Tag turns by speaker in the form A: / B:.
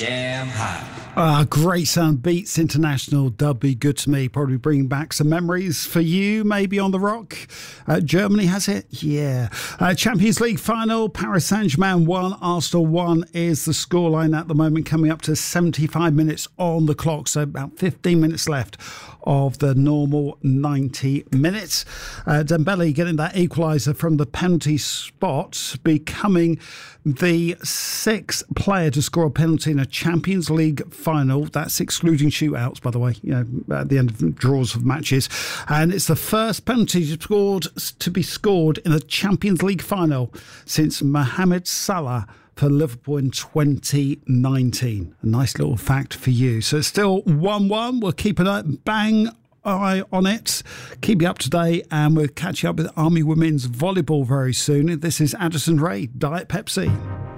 A: Jam hot.
B: Great sound. Beats International, Dub Be Good to Me. Probably bringing back some memories for you, maybe on the rock. Germany has it? Yeah. Champions League final, Paris Saint-Germain 1, Arsenal 1 is the scoreline at the moment, coming up to 75 minutes on the clock. So about 15 minutes left of the normal 90 minutes. Dembele getting that equaliser from the penalty spot, becoming the sixth player to score a penalty in a Champions League final. That's excluding shootouts, by the way, at the end of draws of matches. And it's the first penalty to be scored in a Champions League final since Mohamed Salah for Liverpool in 2019. A nice little fact for you. So it's still 1-1. We'll keep a bang eye on it, keep you up to date, and we'll catch you up with Army Women's Volleyball very soon. This is Addison Rae, Diet Pepsi.